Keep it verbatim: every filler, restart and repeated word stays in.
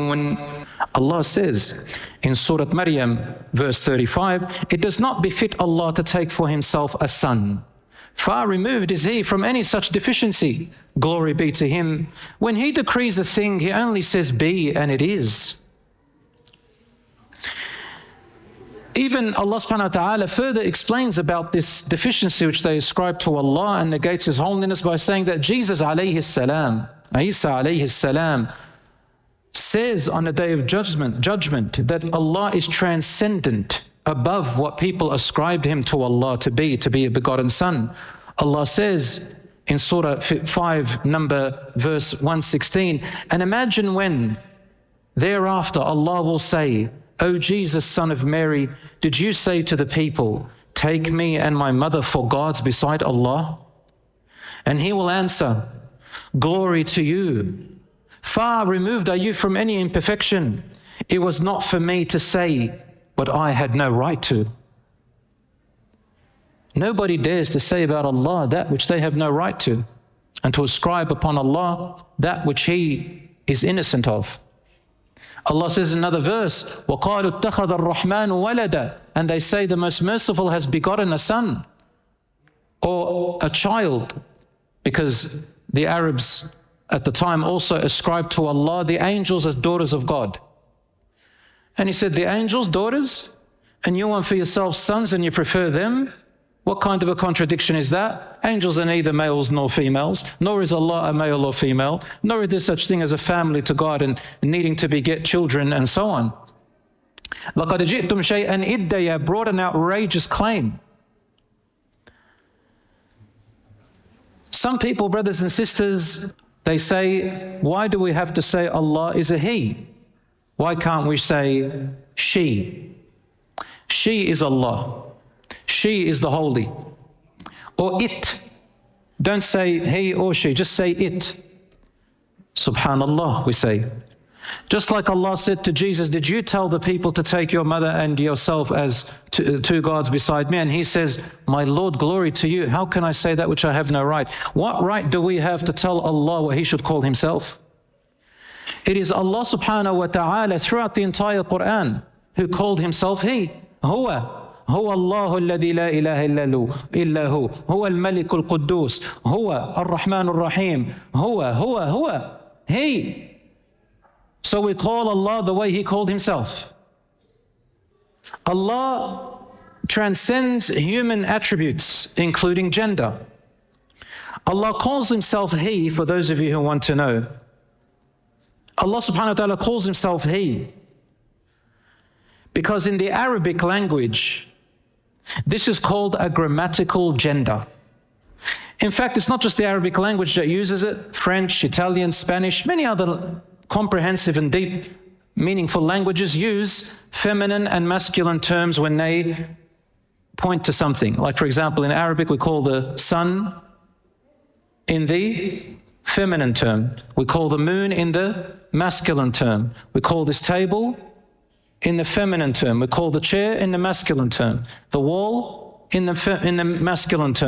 يَعْلَمُونَ. Allah says in Surah Maryam, verse thirty-five, it does not befit Allah to take for himself a son. Far removed is he from any such deficiency. Glory be to him. When he decrees a thing, he only says be, and it is. Even Allah subhanahu wa ta'ala further explains about this deficiency which they ascribe to Allah and negates His holiness by saying that Jesus alayhi salam, Isa alayhi salam, says on the day of judgment, judgment that Allah is transcendent above what people ascribed Him to Allah to be, to be a begotten Son. Allah says in Surah five, number verse one sixteen, and imagine when thereafter Allah will say, O Jesus, son of Mary, did you say to the people, take me and my mother for gods beside Allah? And He will answer, glory to you. Far removed are you from any imperfection. It was not for me to say what I had no right to. Nobody dares to say about Allah that which they have no right to, and to ascribe upon Allah that which He is innocent of. Allah says in another verse, وَقَالُوا اتَّخَذَ الرَّحْمَنُ وَلَدًا, and they say the most merciful has begotten a son or a child, because the Arabs at the time also ascribed to Allah the angels as daughters of God. And He said, the angels, daughters, and you want for yourselves sons and you prefer them? What kind of a contradiction is that? Angels are neither males nor females, nor is Allah a male or female, nor is there such thing as a family to God and needing to beget children and so on. لَقَدْ جِئْتُمْ شَيْئًا إِدَّيَا, brought an outrageous claim. Some people, brothers and sisters, they say, why do we have to say Allah is a He? Why can't we say she? She is Allah. She is the Holy. Or it. Don't say he or she, just say it. Subhanallah, we say. Just like Allah said to Jesus, did you tell the people to take your mother and yourself as two, two gods beside me? And He says, my Lord, glory to you. How can I say that which I have no right? What right do we have to tell Allah what He should call Himself? It is Allah subhanahu wa ta'ala throughout the entire Quran who called Himself He. Huwa. هو الله الذي لا إله إلا هو هو الملك القدوس هو الرحمن الرحيم هو هو هو He. So we call Allah the way He called Himself. Allah transcends human attributes, including gender. Allah calls Himself He, for those of you who want to know. Allah subhanahu wa ta'ala calls Himself He because in the Arabic language, this is called a grammatical gender. In fact, it's not just the Arabic language that uses it. French, Italian, Spanish, many other comprehensive and deep, meaningful languages use feminine and masculine terms when they point to something. Like, for example, in Arabic, we call the sun in the feminine term. We call the moon in the masculine term. We call this table in the feminine term. We call the chair in the masculine term. The wall in the, in the masculine term.